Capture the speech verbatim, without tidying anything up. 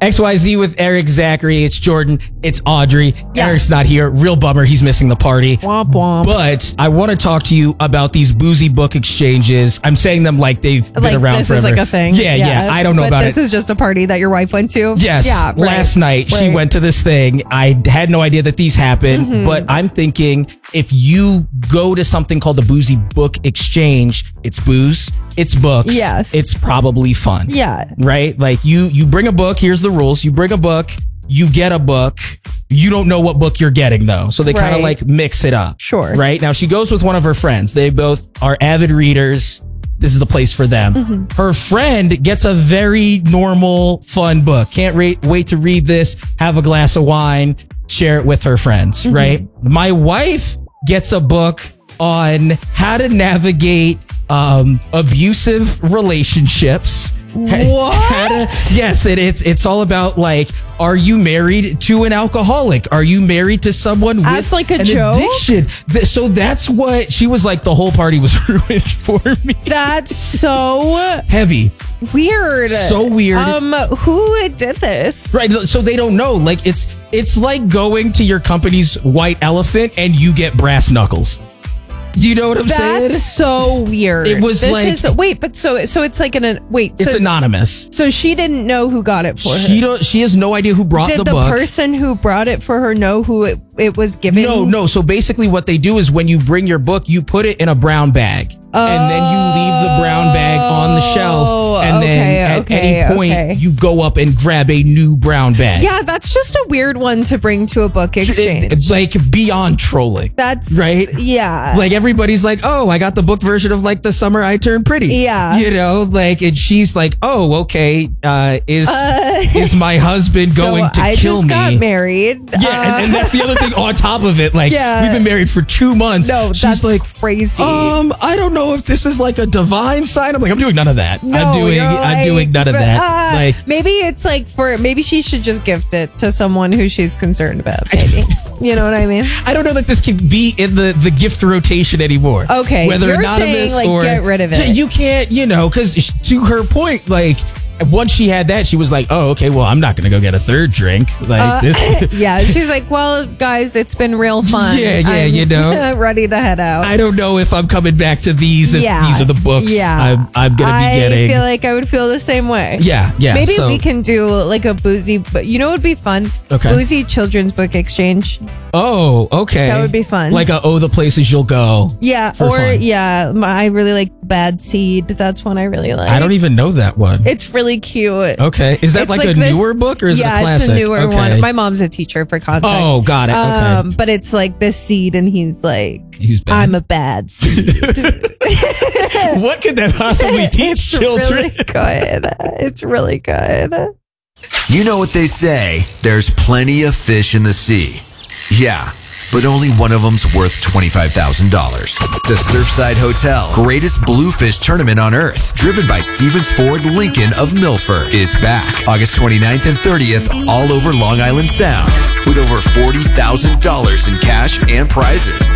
X Y Z with Eric, Zachary. It's Jordan. It's Audrey. Yeah. Eric's not here. Real bummer. He's missing the party. Womp womp. But I want to talk to you about these boozy book exchanges. I'm saying them like they've been like around this forever. is like a thing. Yeah, yeah. I don't know but about this it. This is just a party that your wife went to. Yes. Yeah. Right, Last night she right. went to this thing. I had no idea that these happen, Mm-hmm. but I'm thinking if you go to something called the Boozy Book Exchange, it's booze, it's books. Yes. It's probably fun. Yeah. Right? Like you you bring a book, here's the rules. You bring a book, you get a book. You don't know what book you're getting though. So they kind of Right. like mix it up. Sure. Right? Now she goes with one of her friends. They both are avid readers. This is the place for them. Mm-hmm. Her friend gets a very normal, fun book. Can't wait, wait to read this, have a glass of wine, share it with her friends, Mm-hmm. right? My wife gets a book on how to navigate um, abusive relationships. What? How to, yes, it, it's it's all about like, are you married to an alcoholic? Are you married to someone As with like a an joke? addiction? Th- So that's what she was like. The whole party was ruined for me. That's so Heavy, weird. so weird. Um, who did this? Right, so they don't know. Like it's it's like going to your company's white elephant and you get brass knuckles. You know what I'm saying? That's so weird. It was this like- is, wait, but so so it's like an wait. It's so, anonymous. so she didn't know who got it for her. She don't. She has no idea who brought Did the, the, book. person who brought it for her know who it, it was given? No, no. So basically, what they do is when you bring your book, you put it in a brown bag, and then you leave the brown bag on the shelf, and okay, then at okay, any point okay. you go up and grab a new brown bag. Yeah, that's just a weird one to bring to a book exchange. It- like beyond trolling. That's right. Yeah. Like everybody's like, oh, I got the book version of like The Summer I Turned Pretty. Yeah. You know, like, and she's like, oh, okay, uh, is Uh, is my husband going so to I kill just me? got married. Yeah, Uh, and, and that's the other thing on top of it. Like, Yeah. we've been married for two months. no, she's that's like, crazy. um, I don't know if this is like a divine sign. I'm like, I'm doing none of that. No, I'm doing, you're I'm like, doing none of that. uh, like, maybe it's like for maybe she should just gift it to someone who she's concerned about. Maybe you know what I mean? I don't know that this can be in the, the gift rotation anymore. Okay, whether you're anonymous saying, like, or get rid of it. You can't, you know, because to her point, like. Once she had that, she was like, "Oh, okay. Well, I'm not gonna go get a third drink like Uh, this." yeah, she's like, well, guys, it's been real fun. Yeah, yeah, I'm you know. ready to head out. I don't know if I'm coming back to these. If yeah, these are the books. Yeah, I'm, I'm gonna be I getting. feel like I would feel the same way. Yeah, yeah. Maybe so- we can do like a boozy, but you know what would be fun? Okay. Boozy children's book exchange. Oh, okay. That would be fun. Like a oh, the places you'll go. Yeah, For or fun. yeah, my, I really like Bad Seed. That's one I really like. I don't even know that one. It's really cute. Okay, is that It's like, a this- newer book or is yeah, it a classic? it's a newer okay. one. My mom's a teacher for context. Oh, got it. Okay. Um, but it's like this seed, and he's like, He's bad. I'm a bad seed. What could that possibly teach it's children? really good. It's really good. You know what they say, there's plenty of fish in the sea. Yeah, but only one of them's worth twenty-five thousand dollars. The Surfside Hotel, greatest bluefish tournament on earth, driven by Stevens Ford Lincoln of Milford, is back August twenty-ninth and thirtieth all over Long Island Sound with over forty thousand dollars in cash and prizes.